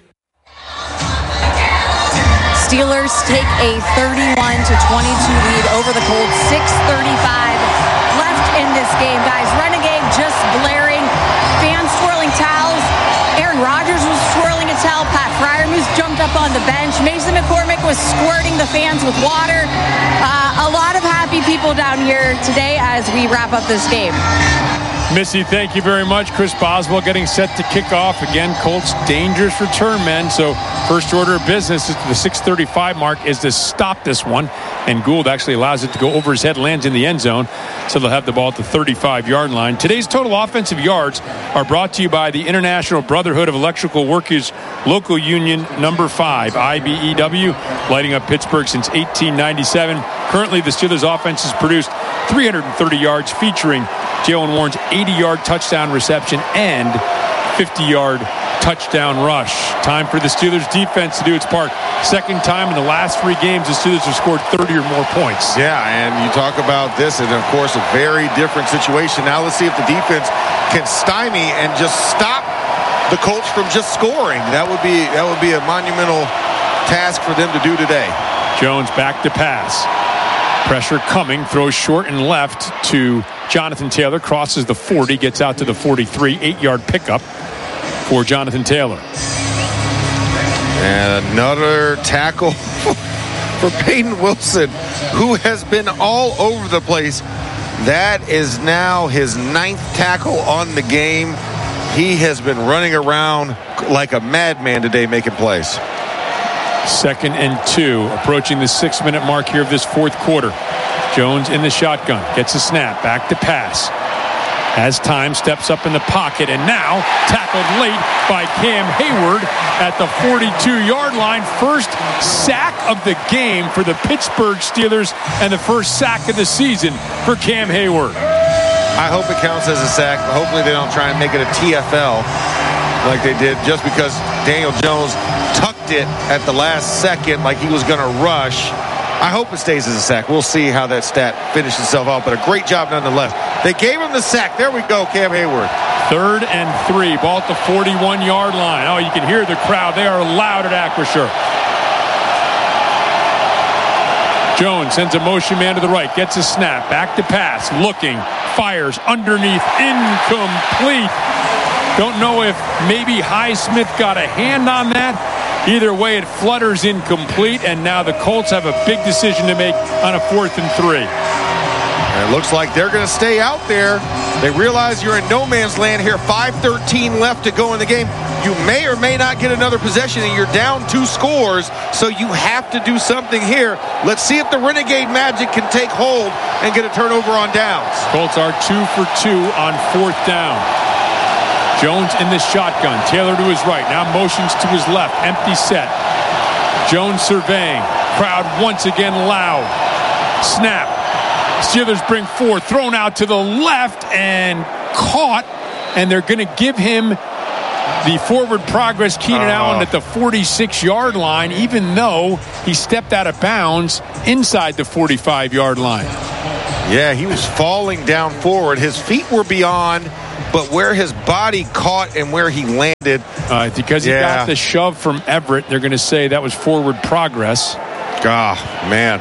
Steelers take a 31-22 lead over the Colts. 6:35 left in this game, guys. Renegade just blaring. Fans swirling towels. Aaron Rodgers was swirling a towel. Pat Freiermuth jumped up on the bench. Mason McCormick was squirting the fans with water. A lot of happy people down here today as we wrap up this game. Missy, thank you very much. Chris Boswell getting set to kick off. Again, Colts dangerous return men. So first order of business at the 6:35 mark is to stop this one. And Gould actually allows it to go over his head, lands in the end zone. So they'll have the ball at the 35-yard line. Today's total offensive yards are brought to you by the International Brotherhood of Electrical Workers Local Union Number 5, IBEW, lighting up Pittsburgh since 1897. Currently, the Steelers offense has produced 330 yards featuring Jaylen Warren's 80-yard touchdown reception and 50-yard touchdown rush. Time for the Steelers defense to do its part. Second time in the last 3 games, the Steelers have scored 30 or more points. Yeah, and you talk about this, and of course, a very different situation. Now let's see if the defense can stymie and just stop the Colts from just scoring. That would be a monumental task for them to do today. Jones back to pass. Pressure coming, throws short and left to Jonathan Taylor, crosses the 40, gets out to the 43, 8-yard pickup for Jonathan Taylor. And another tackle for Peyton Wilson, who has been all over the place. That is now his 9th tackle on the game. He has been running around like a madman today making plays. 2nd and 2, approaching the 6-minute mark here of this fourth quarter. Jones in the shotgun, gets a snap, back to pass. Has time, steps up in the pocket, and now tackled late by Cam Hayward at the 42-yard line. First sack of the game for the Pittsburgh Steelers and the first sack of the season for Cam Hayward. I hope it counts as a sack. Hopefully they don't try and make it a TFL like they did just because Daniel Jones tucked it at the last second like he was going to rush. I hope it stays as a sack. We'll see how that stat finishes itself out, but a great job nonetheless. They gave him the sack. There we go, Cam Hayward. 3rd and 3, ball at the 41-yard line. Oh, you can hear the crowd. They are loud at Acrisure. Jones sends a motion man to the right, gets a snap, back to pass, looking, fires, underneath, incomplete. Don't know if maybe Highsmith got a hand on that. Either way, it flutters incomplete, and now the Colts have a big decision to make on a 4th and 3. And it looks like they're going to stay out there. They realize you're in no man's land here. 5:13 left to go in the game. You may or may not get another possession, and you're down 2 scores, so you have to do something here. Let's see if the Renegade magic can take hold and get a turnover on downs. Colts are 2 for 2 on 4th down. Jones in the shotgun. Taylor to his right. Now motions to his left. Empty set. Jones surveying. Crowd once again loud. Snap. Steelers bring 4. Thrown out to the left and caught. And they're going to give him the forward progress. Keenan Allen at the 46-yard line, even though he stepped out of bounds inside the 45-yard line. Yeah, he was falling down forward. His feet were beyond, but where his body caught and where he landed. Because he got the shove from Everett, they're going to say that was forward progress. Man.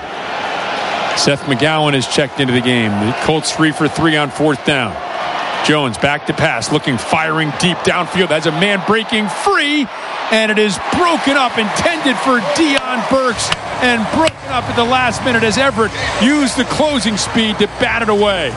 Seth McGowan has checked into the game. The Colts 3 for 3 on 4th down. Jones back to pass, looking, firing deep downfield. Has a man breaking free, and it is broken up, intended for Deion Burks, and broken up at the last minute as Everett used the closing speed to bat it away.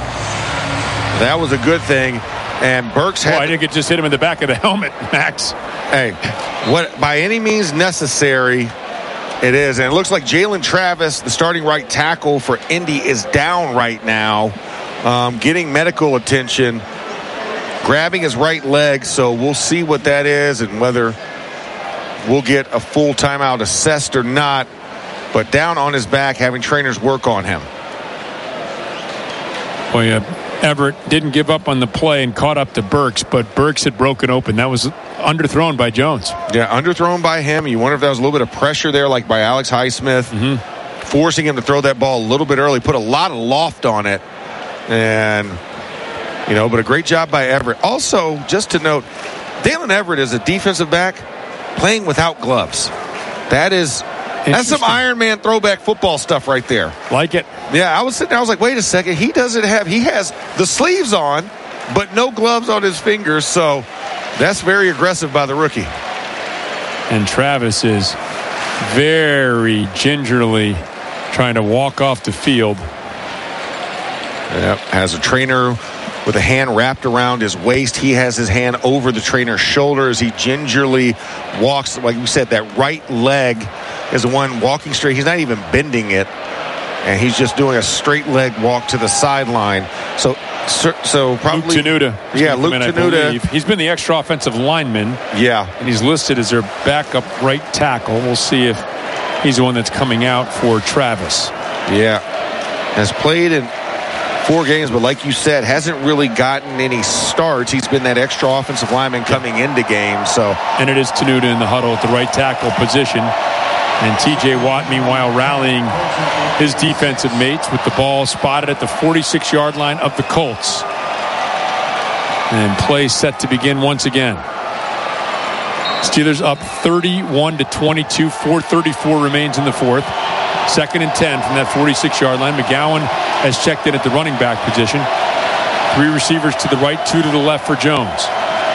That was a good thing, and Burks had... I think it just hit him in the back of the helmet, Max. Hey, what by any means necessary, it is. And it looks like Jalen Travis, the starting right tackle for Indy, is down right now, getting medical attention, grabbing his right leg. So we'll see what that is and whether we'll get a full timeout assessed or not. But down on his back, having trainers work on him. Boy, Everett didn't give up on the play and caught up to Burks, but Burks had broken open. That was underthrown by Jones. Yeah, underthrown by him. You wonder if that was a little bit of pressure there, like by Alex Highsmith, forcing him to throw that ball a little bit early, put a lot of loft on it. And, but a great job by Everett. Also, just to note, Dalen Everett is a defensive back playing without gloves. That's some Iron Man throwback football stuff right there. Like it. Yeah, I was sitting there, I was like, wait a second. He has the sleeves on, but no gloves on his fingers. So that's very aggressive by the rookie. And Travis is very gingerly trying to walk off the field. Yep, has a trainer with a hand wrapped around his waist. He has his hand over the trainer's shoulder as he gingerly walks. Like we said, that right leg is the one walking straight. He's not even bending it. And he's just doing a straight leg walk to the sideline. So probably Luke Tenuta. Yeah, Luke Tenuta. He's been the extra offensive lineman. Yeah. And he's listed as their backup right tackle. We'll see if he's the one that's coming out for Travis. Yeah. Has played in 4 games, but like you said, hasn't really gotten any starts. He's been that extra offensive lineman coming into games. And it is Tenuta in the huddle at the right tackle position. And T.J. Watt, meanwhile, rallying his defensive mates with the ball spotted at the 46-yard line of the Colts. And play set to begin once again. Steelers up 31-22. 4:34 remains in the 4th. 2nd and 10 from that 46-yard line. McGowan has checked in at the running back position. 3 receivers to the right, 2 to the left for Jones.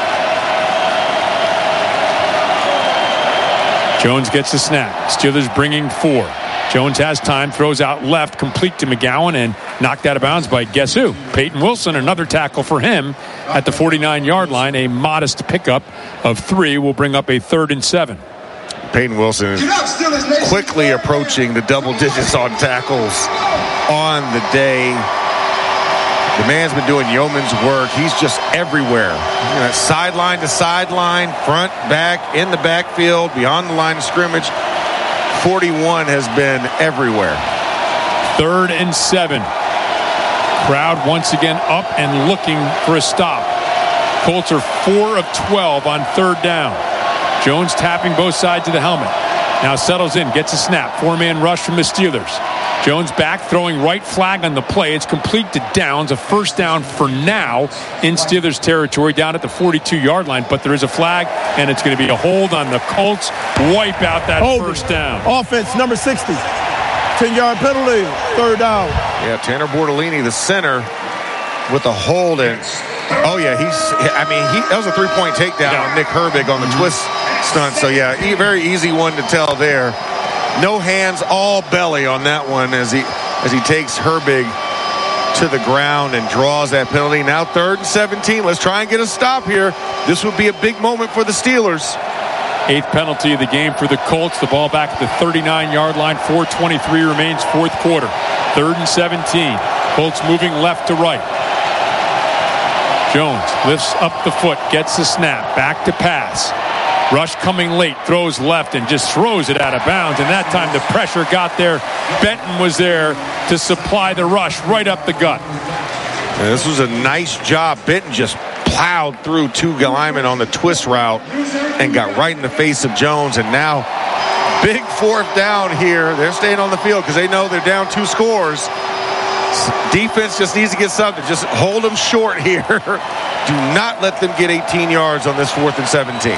Jones gets the snap. Steelers bringing 4. Jones has time, throws out left, complete to McGowan, and knocked out of bounds by guess who? Peyton Wilson, another tackle for him at the 49-yard line. A modest pickup of 3 will bring up a 3rd and 7. Peyton Wilson is quickly approaching the double digits on tackles on the day. The man's been doing yeoman's work. He's just everywhere. Sideline to sideline, front, back, in the backfield, beyond the line of scrimmage. 41 has been everywhere. 3rd and 7. Crowd once again up and looking for a stop. Colts are 4 of 12 on 3rd down. Jones tapping both sides of the helmet. Now settles in, gets a snap. 4-man rush from the Steelers. Jones back, throwing right flag on the play. It's complete to Downs, a 1st down for now in Steelers territory down at the 42-yard line. But there is a flag, and it's going to be a hold on the Colts. Wipe out that 1st down. Offense, number 60. 10-yard penalty, third down. Yeah, Tanner Bortolini, the center, with the hold. And, that was a 3-point takedown on Nick Herbig on the twist stunt. So, yeah, very easy one to tell there. No hands, all belly on that one as he takes Herbig to the ground and draws that penalty. Now 3rd and 17. Let's try and get a stop here. This would be a big moment for the Steelers. 8th penalty of the game for the Colts. The ball back at the 39-yard line. 4:23 remains, 4th quarter. 3rd and 17. Colts moving left to right. Jones lifts up the foot, gets the snap, back to pass. Rush coming late, throws left and just throws it out of bounds. And that time the pressure got there. Benton was there to supply the rush right up the gut. And this was a nice job. Benton just plowed through 2 linemen on the twist route and got right in the face of Jones. And now big 4th down here. They're staying on the field because they know they're down 2 scores. Defense just needs to get something. Just hold them short here. Do not let them get 18 yards on this 4th and 17.